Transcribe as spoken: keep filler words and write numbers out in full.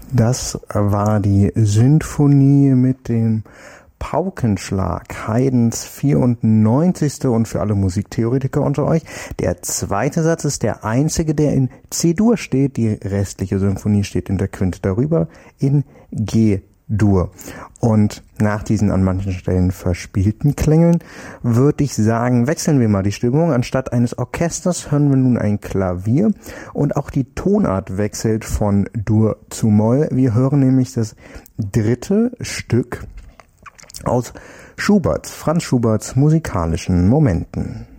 Das war die Sinfonie mit dem Paukenschlag, Haydns vierundneunzigste und für alle Musiktheoretiker unter euch. Der zweite Satz ist der einzige, der in C-Dur steht. Die restliche Symphonie steht in der Quinte darüber in G-Dur. Und nach diesen an manchen Stellen verspielten Klängeln würde ich sagen, wechseln wir mal die Stimmung. Anstatt eines Orchesters hören wir nun ein Klavier und auch die Tonart wechselt von Dur zu Moll. Wir hören nämlich das dritte Stück aus Schuberts, Franz Schuberts musikalischen Momenten.